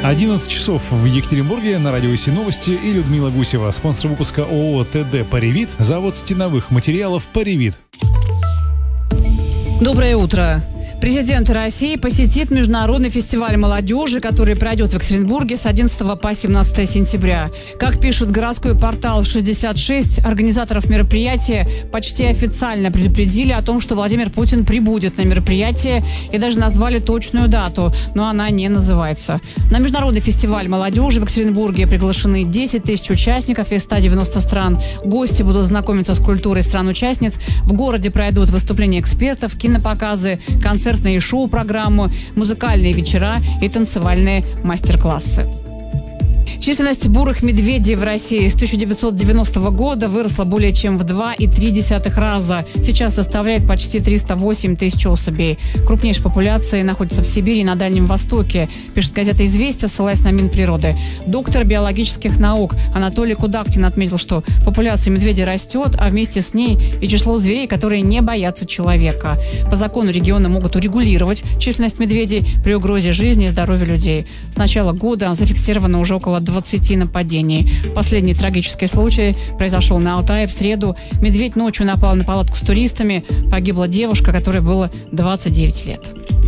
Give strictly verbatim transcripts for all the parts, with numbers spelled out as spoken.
одиннадцать часов в Екатеринбурге, на радио СИ Новости и Людмила Гусева. Спонсор выпуска ООО ТД «Паривит», завод стеновых материалов «Паривит». Доброе утро. Президент России посетит международный фестиваль молодежи, который пройдет в Екатеринбурге с одиннадцатого по семнадцатое сентября. Как пишет городской портал шестьдесят шесть, организаторов мероприятия почти официально предупредили о том, что Владимир Путин прибудет на мероприятие и даже назвали точную дату, но она не называется. На международный фестиваль молодежи в Екатеринбурге приглашены десять тысяч участников из ста девяноста стран. Гости будут знакомиться с культурой стран-участниц. В городе пройдут выступления экспертов, кинопоказы, концерты, концертные шоу-программы, музыкальные вечера и танцевальные мастер-классы. Численность бурых медведей в России с тысяча девятьсот девяностого года выросла более чем в два и три десятых раза. Сейчас составляет почти триста восемь тысяч особей. Крупнейшие популяции находятся в Сибири и на Дальнем Востоке, пишет газета «Известия», ссылаясь на Минприроды. Доктор биологических наук Анатолий Кудактин отметил, что популяция медведей растет, а вместе с ней и число зверей, которые не боятся человека. По закону регионы могут урегулировать численность медведей при угрозе жизни и здоровью людей. С начала года зафиксировано уже около двадцати нападений. Последний трагический случай произошел на Алтае в среду. Медведь ночью напал на палатку с туристами. Погибла девушка, которой было двадцать девять лет.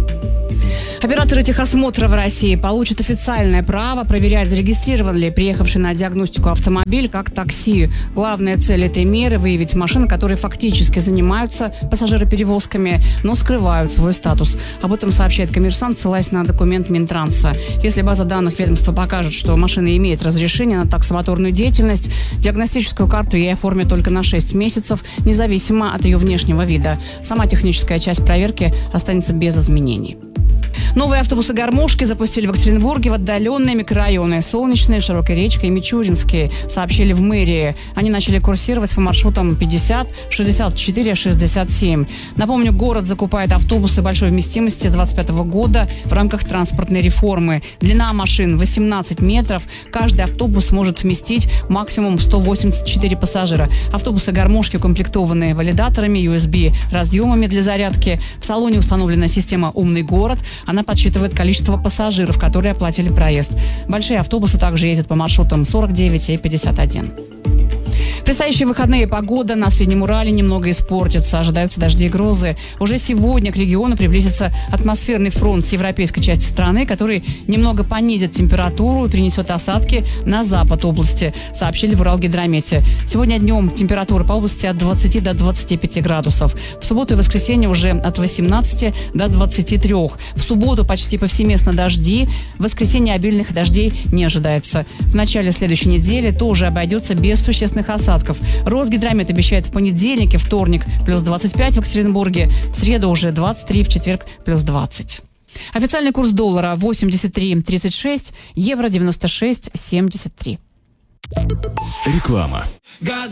Операторы техосмотра в России получат официальное право проверять, зарегистрирован ли приехавший на диагностику автомобиль как такси. Главная цель этой меры – выявить машины, которые фактически занимаются пассажироперевозками, но скрывают свой статус. Об этом сообщает «Коммерсант», ссылаясь на документ Минтранса. Если база данных ведомства покажет, что машина имеет разрешение на таксомоторную деятельность, диагностическую карту ей оформят только на шесть месяцев, независимо от ее внешнего вида. Сама техническая часть проверки останется без изменений. Новые автобусы-гармошки запустили в Екатеринбурге в отдаленные микрорайоны Солнечный, Широкая Речка и Мичуринский, сообщили в мэрии. Они начали курсировать по маршрутам пятьдесят, шестьдесят четыре, шестьдесят семь. Напомню, город закупает автобусы большой вместимости с двадцать пятого года в рамках транспортной реформы. Длина машин восемнадцать метров. Каждый автобус может вместить максимум сто восемьдесят четыре пассажира. Автобусы-гармошки укомплектованы валидаторами, ю эс би-разъемами для зарядки. В салоне установлена система «Умный город». Она подсчитывает количество пассажиров, которые оплатили проезд. Большие автобусы также ездят по маршрутам сорок девять и пятьдесят один. В предстоящие выходные погода на Среднем Урале немного испортится. Ожидаются дожди и грозы. Уже сегодня к региону приблизится атмосферный фронт с европейской части страны, который немного понизит температуру и принесет осадки на запад области, сообщили в Уралгидромете. Сегодня днем температура по области от двадцати до двадцати пяти градусов. В субботу и воскресенье уже от восемнадцати до двадцати трёх. В субботу почти повсеместно дожди. В воскресенье обильных дождей не ожидается. В начале следующей недели тоже обойдется без существенных осадков. Росгидромет обещает в понедельник и вторник плюс двадцать пять в Екатеринбурге, в среду уже двадцать три, в четверг плюс двадцать. Официальный курс доллара восемьдесят три тридцать шесть, евро девяносто шесть семьдесят три. Реклама.